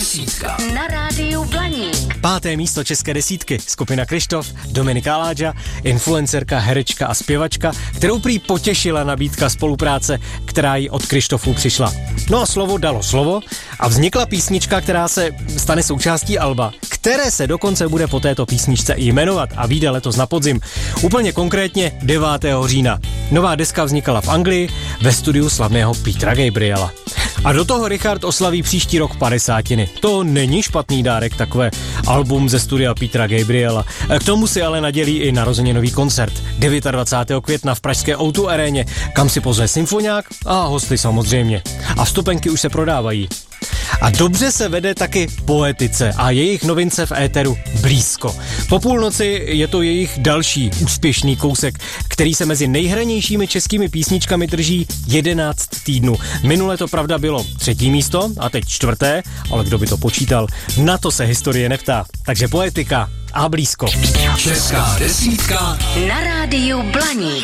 desítka na rádiu Blaník. 5. místo české desítky, skupina Kryštof, Dominika Aláďa, influencerka, herečka a zpěvačka, kterou prý potěšila nabídka spolupráce, která jí od Kryštofů přišla. No a slovo dalo slovo a vznikla písnička, která se stane součástí alba, které se dokonce bude po této písničce i jmenovat a vyjde letos na podzim. Úplně konkrétně 9. října. Nová deska vznikala v Anglii ve studiu slavného Petra Gabriela. A do toho Richard oslaví příští rok 50. To není špatný dárek, takové album ze studia Petra Gabriela. K tomu si ale nadělí i narozeninový koncert 29. května v pražské O2 aréně, kam si pozve symfoniák a hosty samozřejmě. A vstupenky už se prodávají. A dobře se vede taky Poetice a jejich novince v éteru Blízko. Po půlnoci je to jejich další úspěšný kousek, který se mezi nejhranějšími českými písničkami drží 11 týdnů. Minule to pravda bylo 3. místo a teď 4., ale kdo by to počítal, na to se historie neptá. Takže Poetika a Blízko. Česká desítka Na rádiu Blaník.